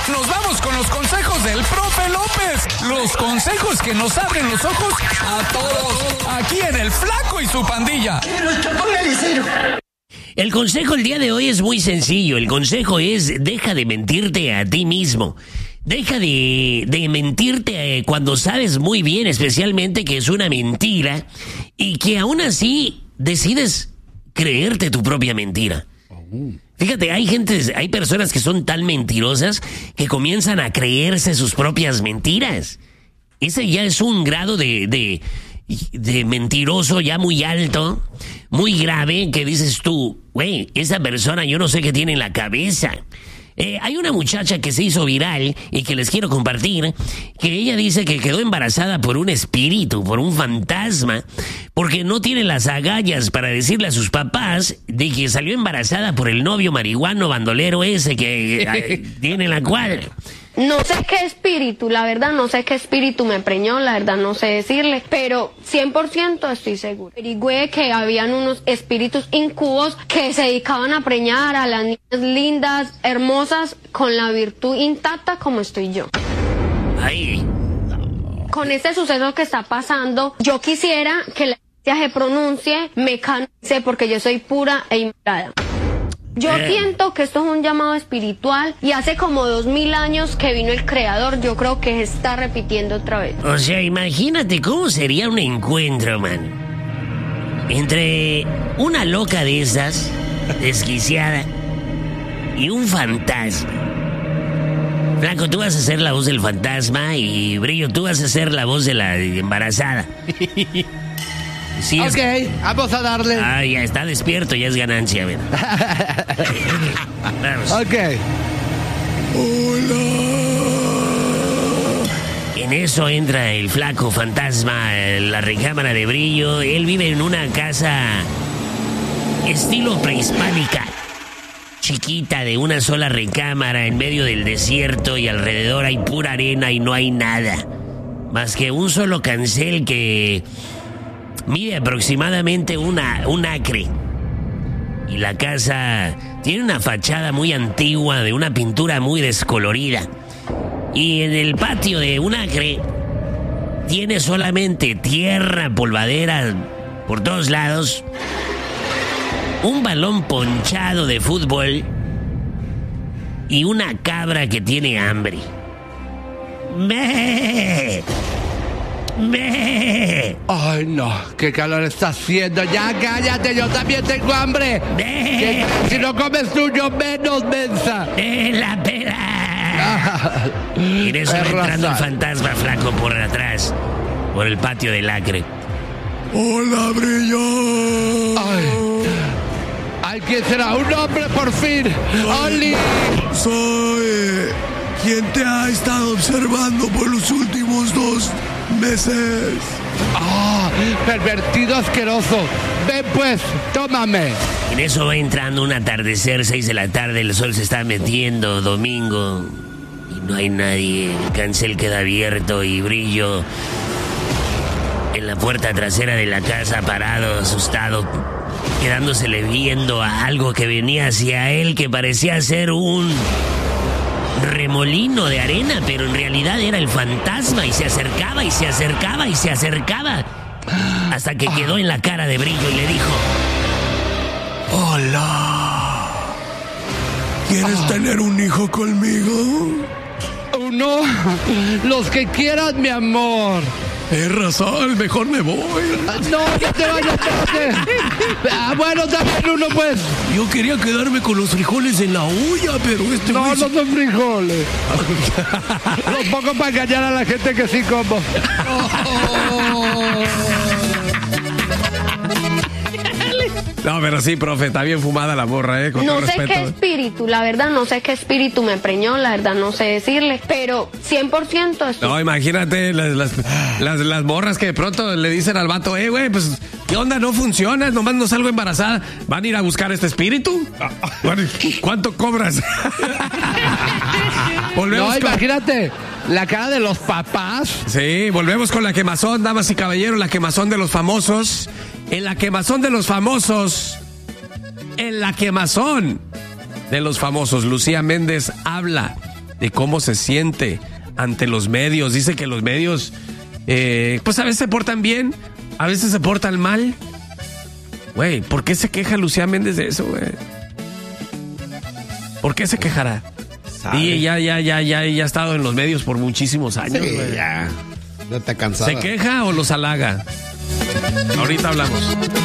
nos vamos con los consejos del profe López. Los consejos que nos abren los ojos a todos. Aquí en El Flaco y su pandilla. El consejo el día de hoy es muy sencillo. El consejo es: deja de mentirte a ti mismo. Deja de mentirte cuando sabes muy bien, especialmente, que es una mentira y que aún así decides creerte tu propia mentira. Fíjate, hay personas que son tan mentirosas que comienzan a creerse sus propias mentiras. Ese ya es un grado de mentiroso ya muy alto, muy grave, que dices tú, güey, esa persona yo no sé qué tiene en la cabeza. Hay una muchacha que se hizo viral y que les quiero compartir, que ella dice que quedó embarazada por un espíritu, por un fantasma, porque no tiene las agallas para decirle a sus papás de que salió embarazada por el novio marihuano bandolero ese que tiene en la cuadra. No sé qué espíritu, la verdad, no sé qué espíritu me preñó, la verdad, no sé decirle, pero 100% estoy seguro. Averigüé que habían unos espíritus incubos que se dedicaban a preñar a las niñas lindas, hermosas, con la virtud intacta como estoy yo. Ay. Con este suceso que está pasando, yo quisiera que la iglesia se pronuncie, me canonice, porque yo soy pura e inmaculada. Yo siento que esto es un llamado espiritual y hace como 2000 años que vino el Creador. Yo creo que se está repitiendo otra vez. O sea, imagínate cómo sería un encuentro, man, entre una loca de esas, desquiciada, y un fantasma. Flaco, tú vas a ser la voz del fantasma y Brillo, tú vas a ser la voz de la embarazada. Sí, ok, vamos a darle. Ah, ya está despierto, ya es ganancia, a ver. Vamos. Ok. Hola. En eso entra el flaco fantasma en la recámara de Brillo. Él vive en una casa estilo prehispánica, chiquita, de una sola recámara en medio del desierto, y alrededor hay pura arena y no hay nada más que un solo cancel que mide aproximadamente un acre. Y la casa tiene una fachada muy antigua, de una pintura muy descolorida. Y en el patio de un acre tiene solamente tierra, polvadera por todos lados, un balón ponchado de fútbol y una cabra que tiene hambre. ¡Meh! ¡Meh! Ay, no, qué calor está haciendo. Ya cállate, yo también tengo hambre. ¡Meh! Si no comes tú, yo menos, mensa. ¡La pera! Y en eso va entrando el fantasma, flaco, por atrás, por el patio del acre. Hola, Brillo. Ay, ¿quién será? ¡Un hombre, por fin! ¡Oli! Soy quien te ha estado observando por los últimos 2 meses. ¡Ah! ¡Pervertido asqueroso! ¡Ven pues! ¡Tómame! En eso va entrando un atardecer, 6 de la tarde, el sol se está metiendo, domingo, y no hay nadie. El cancel queda abierto y Brillo en la puerta trasera de la casa, parado, asustado, quedándosele viendo a algo que venía hacia él, que parecía ser un remolino de arena, pero en realidad era el fantasma, y se acercaba y se acercaba y se acercaba, hasta que quedó en la cara de Brillo y le dijo: Hola. ¿Quieres tener un hijo conmigo? ¡Uno! ¡Los que quieras, mi amor! Es razón, mejor me voy. ¡No, no te vayas, espérate! Bueno, dame uno, pues. Yo quería quedarme con los frijoles en la olla, pero No, no son frijoles. Los pongo para engañar a la gente que sí como. No, pero sí, profe, está bien fumada la morra, con No todo sé respeto. qué espíritu, la verdad, no sé qué espíritu me preñó, la verdad, no sé decirle, pero 100% estoy... No, imagínate las morras que de pronto le dicen al vato, güey, pues, ¿qué onda? No funciona, nomás no salgo embarazada. ¿Van a ir a buscar este espíritu? ¿Cuánto cobras? Volvemos No, imagínate, la cara de los papás. Sí, volvemos con la quemazón, damas y caballeros, la quemazón de los famosos. En la quemazón de los famosos, Lucía Méndez habla de cómo se siente ante los medios. Dice que los medios, pues a veces se portan bien, a veces se portan mal. Güey, ¿por qué se queja Lucía Méndez de eso, güey? ¿Por qué se quejará? Y ella ya ha estado en los medios por muchísimos años, güey. Sí, ya está cansada. ¿Se queja o los halaga? Ahorita hablamos.